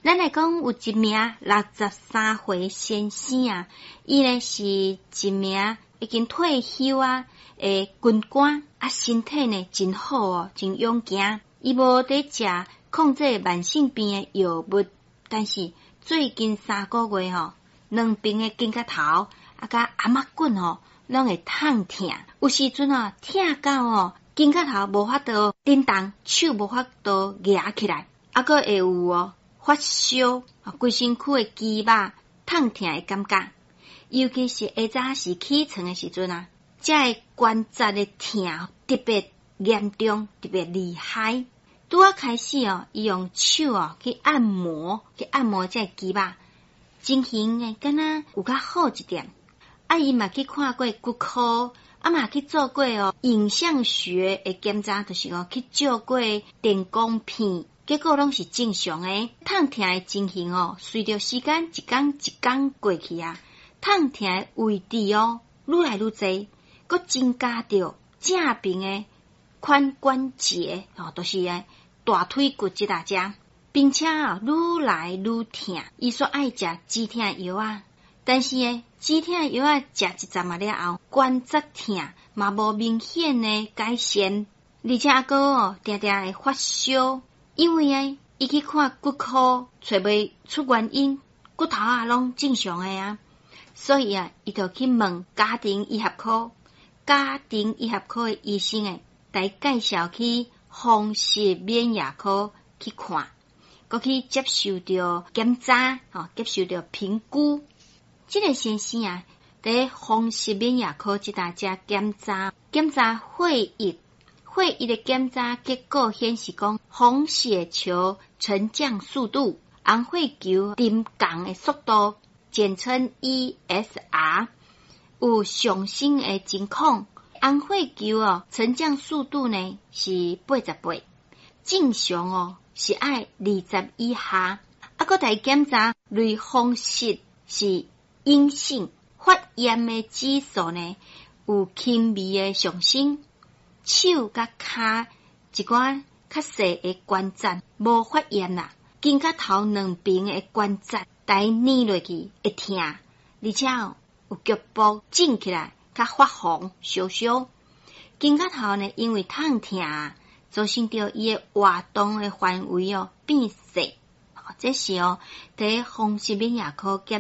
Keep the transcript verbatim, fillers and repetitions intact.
咱来讲有一名六十三岁先生啊，伊呢是一名已经退休啊诶军官啊，身体呢真好哦，真勇健。伊无伫食控制慢性病诶药物，但是最近三个月吼、哦，两边诶肩胛头啊甲阿妈棍吼，拢会痛痛。有时阵哦，痛到哦，肩胛头无法度振动，手无法度举起来，啊个会有哦发烧，啊规身躯诶肌肉痛痛诶感觉。尤其是下早时起床诶时阵啊，这个关节诶痛特别严重，特别厉害。拄啊开始哦，伊用手哦去按摩，去按摩这个肌肉，情形诶敢若有较好一点。啊，伊嘛去看过骨科，啊嘛去做过哦影像学诶检查，就是哦去照过电光片，结果拢是正常诶。痛痛诶情形哦，随着时间一天一天过去啊，痛痛诶位置哦愈来愈侪，佮增加着正边诶髋关节哦，都、就是诶大腿骨即大只，并且啊愈来愈痛。伊说爱食止痛药啊，但是诶止痛药啊食一阵啊了后，关节痛嘛无明显诶改善，而且阿哥哦定定会发烧，因为诶伊去看骨科找袂出原因，骨头啊拢正常诶啊，所以啊伊就去问家庭医学科，家庭医学科诶医生诶来介绍去风湿免疫科去看，佮去接受着检查，吼，接受着评估。这个先生啊，在风湿免疫科即大只检查，检查血液，血液的检查结果显示讲，红血球沉降速度、红血球沉降的速度，简称 E S R， 有上升的情况。红血球哦，沉降速度呢是八十八，正常哦是爱二十以下。啊，佮来检查类风湿是阴性，发炎的指数呢有轻微的上升，手甲骹一寡较细的关节无发炎啦，肩胛头两边的关节带捏落去会痛，而且哦有局部肿起来，较发红烧烧。肩胛头呢因为痛痛啊，造成着伊的活动的范围哦变细，这是哦在风湿免疫科检